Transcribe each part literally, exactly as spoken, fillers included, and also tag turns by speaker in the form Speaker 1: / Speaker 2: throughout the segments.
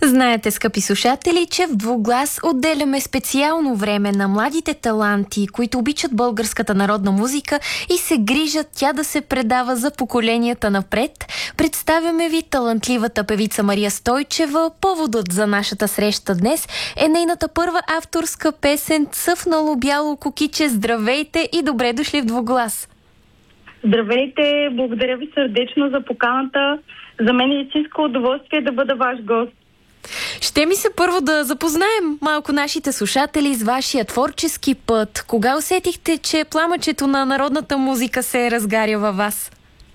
Speaker 1: Знаете, скъпи слушатели, че в Двуглас отделяме специално време на младите таланти, които обичат българската народна музика и се грижат тя да се предава за поколенията напред. Представяме ви талантливата певица Мария Стойчева. Поводът за нашата среща днес е нейната първа авторска песен "Цъфнало бяло кукиче". Здравейте и добре дошли в Двуглас!
Speaker 2: Здравейте! Благодаря ви сърдечно за поканата. За мен е истинско удоволствие да бъда ваш гост.
Speaker 1: Ще ми се първо да запознаем малко нашите слушатели с вашия творчески път. Кога усетихте, че пламъчето на народната музика се е разгаря във вас?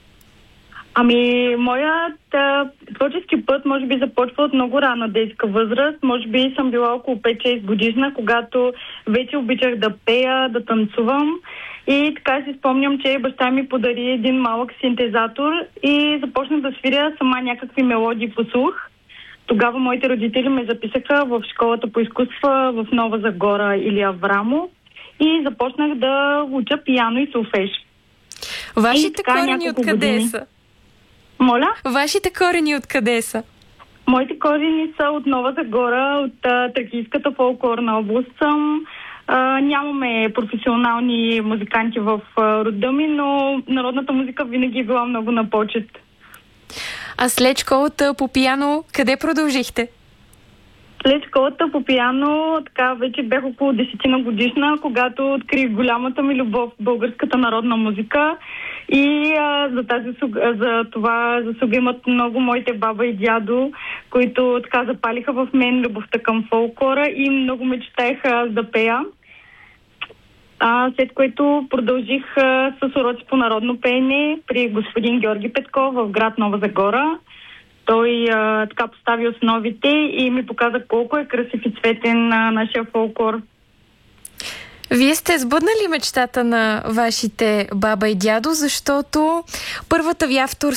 Speaker 2: Ами, моят а, творчески път може би започва от много рана детска възраст. Може би съм била около пет-шест годишна, когато вече обичах да пея, да танцувам. И така си спомням, че баща ми подари един малък синтезатор и започнах да свиря сама някакви мелодии по слух. Тогава моите родители ме записаха в школата по изкуства в Нова Загора или Аврамо и започнах да уча пиано и солфеж.
Speaker 1: Вашите корени откъде
Speaker 2: години.
Speaker 1: са?
Speaker 2: Моля?
Speaker 1: Вашите корени откъде са?
Speaker 2: Моите корени са от Нова Загора, от а, Тракийската фолклорна област съм. А, нямаме професионални музиканти в а, рода ми, но народната музика винаги е била много на почет.
Speaker 1: А след школата по пиано, къде продължихте?
Speaker 2: След школата по пиано, така вече бях около десетина годишна, когато открих голямата ми любов в българската народна музика. И а, за, тази, за това заслуга имат много моите баба и дядо, които така запалиха в мен любовта към фолклора и много мечтаеха да пея. А, след което продължих а, с уроци по народно пеене при господин Георги Петков в град Нова Загора. Той а, така постави основите и ми показа колко е красив и цветен а, нашия фолклор.
Speaker 1: Вие сте сбъднали мечтата на вашите баба и дядо, защото първата ви авторска